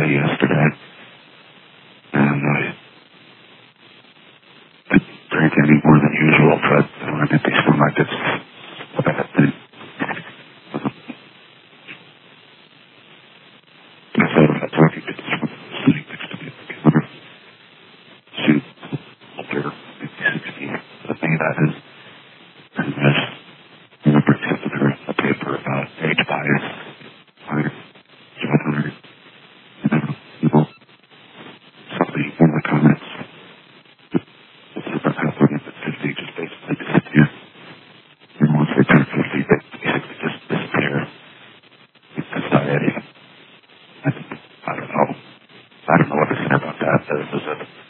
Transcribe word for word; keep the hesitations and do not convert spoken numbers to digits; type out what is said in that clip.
day yesterday, and I didn't drink any more than usual, but on an empty stomach, it's a bad thing. I thought about talking to someone sitting next to me at the counter. She's older, maybe sixty, but me, that is. And I remember giving her a paper about age bias, bias, gender, you know, people. Somebody in the comments, it's about how women at fifty just basically disappear. And once they turn fifty, they basically just disappear in society. And I don't know. I don't know what to say about that. There was a